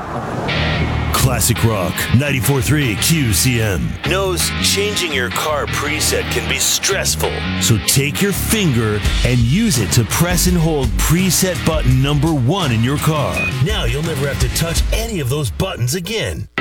Classic Rock 94.3 QCM knows changing your car preset can be stressful. So take your finger and use it to press and hold preset button number 1 in your car. Now you'll never have to touch any of those buttons again.